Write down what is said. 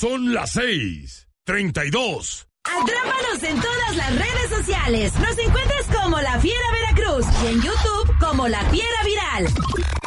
son las 6:32. Atrápanos en todas las redes sociales. Nos encuentras como La Fiera Veracruz y en YouTube como La Fiera Viral.